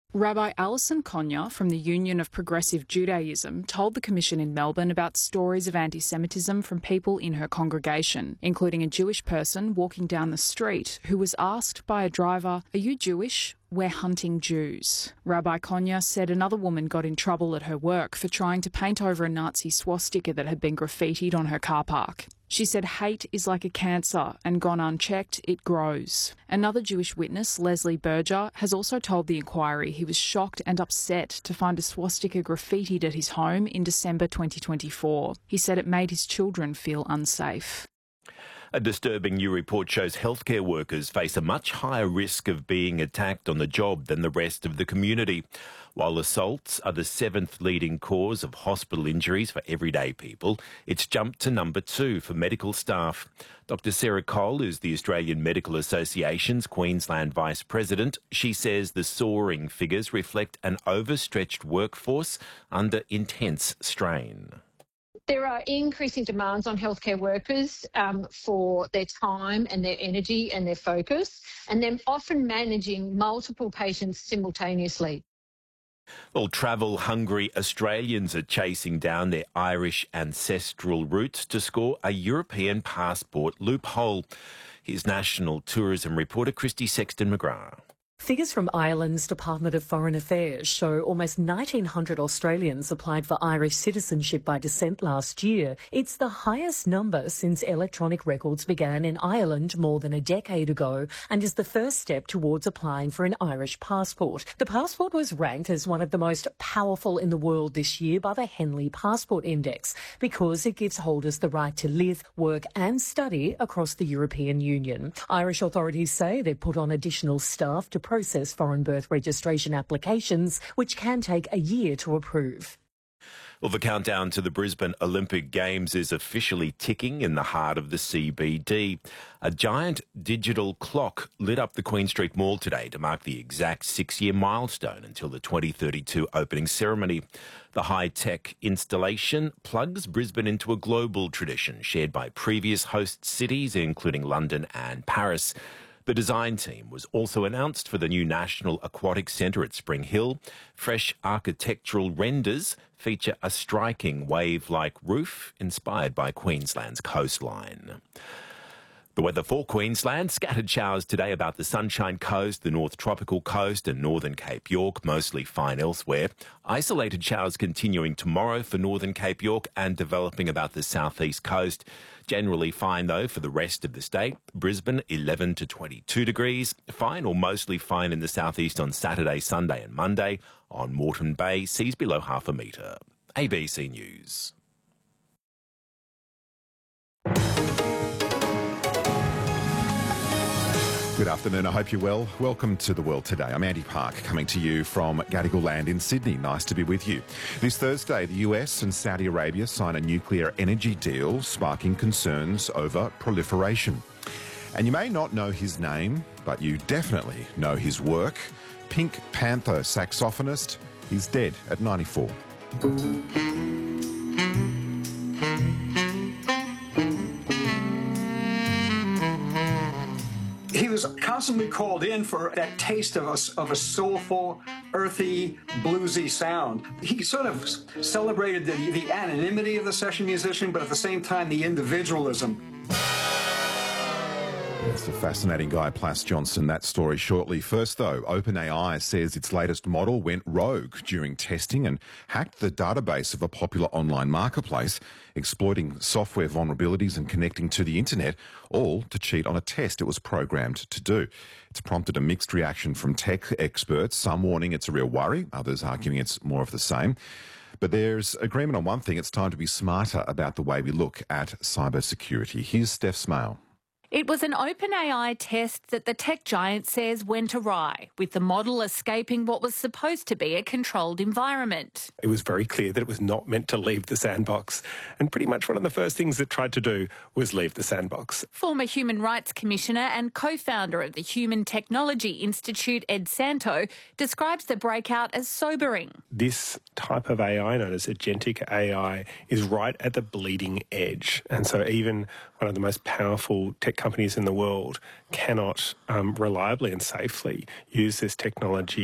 Rabbi Alison Konya from the Union of Progressive Judaism told the Commission in Melbourne about stories of anti-Semitism from people in her congregation, including a Jewish person walking down the street who was asked by a driver, "Are you Jewish? We're hunting Jews." Rabbi Konya said another woman got in trouble at her work for trying to paint over a Nazi swastika that had been graffitied on her car park. She said hate is like a cancer and gone unchecked, it grows. Another Jewish witness, Leslie Berger, has also told the inquiry he was shocked and upset to find a swastika graffitied at his home in December 2024. He said it made his children feel unsafe. A disturbing new report shows healthcare workers face a much higher risk of being attacked on the job than the rest of the community. While assaults are the 7th leading cause of hospital injuries for everyday people, it's jumped to number 2 for medical staff. Dr Sarah Cole is the Australian Medical Association's Queensland Vice President. She says the soaring figures reflect an overstretched workforce under intense strain. There are increasing demands on healthcare workers for their time and their energy and their focus, and they're often managing multiple patients simultaneously. Well, travel-hungry Australians are chasing down their Irish ancestral roots to score a European passport loophole. Here's National Tourism reporter Christy Sexton-McGrath. Figures from Ireland's Department of Foreign Affairs show almost 1,900 Australians applied for Irish citizenship by descent last year. It's the highest number since electronic records began in Ireland more than a decade ago and is the first step towards applying for an Irish passport. The passport was ranked as one of the most powerful in the world this year by the Henley Passport Index because it gives holders the right to live, work and study across the European Union. Irish authorities say they've put on additional staff to process foreign birth registration applications, which can take a year to approve. Well, the countdown to the Brisbane Olympic Games is officially ticking in the heart of the CBD. A giant digital clock lit up the Queen Street Mall today to mark the exact 6-year milestone until the 2032 opening ceremony. The high-tech installation plugs Brisbane into a global tradition shared by previous host cities, including London and Paris. The design team was also announced for the new National Aquatic Centre at Spring Hill. Fresh architectural renders feature a striking wave-like roof inspired by Queensland's coastline. The weather for Queensland, scattered showers today about the Sunshine Coast, the North Tropical Coast and Northern Cape York, mostly fine elsewhere. Isolated showers continuing tomorrow for Northern Cape York and developing about the southeast coast. Generally fine, though, for the rest of the state. Brisbane, 11 to 22 degrees. Fine or mostly fine in the southeast on Saturday, Sunday and Monday. On Moreton Bay, seas below half a metre. ABC News. Good afternoon, I hope you're well. Welcome to The World Today. I'm Andy Park, coming to you from Gadigal Land in Sydney. Nice to be with you. This Thursday, the US and Saudi Arabia sign a nuclear energy deal, sparking concerns over proliferation. And you may not know his name, but you definitely know his work. Pink Panther saxophonist, he's dead at 94. He was constantly called in for that taste of a soulful, earthy, bluesy sound. He sort of celebrated the anonymity of the session musician, but at the same time, the individualism. It's a fascinating guy, Plas Johnson. That story shortly. First, though, OpenAI says its latest model went rogue during testing and hacked the database of a popular online marketplace, exploiting software vulnerabilities and connecting to the internet, all to cheat on a test it was programmed to do. It's prompted a mixed reaction from tech experts, some warning it's a real worry, others arguing it's more of the same. But there's agreement on one thing: it's time to be smarter about the way we look at cybersecurity. Here's Steph Smale. It was an OpenAI test that the tech giant says went awry, with the model escaping what was supposed to be a controlled environment. It was very clear that it was not meant to leave the sandbox, and pretty much one of the first things it tried to do was leave the sandbox. Former Human Rights Commissioner and co-founder of the Human Technology Institute, Ed Santo, describes the breakout as sobering. This type of AI, known as agentic AI, is right at the bleeding edge, and so even one of the most powerful tech companies in the world cannot reliably and safely use this technology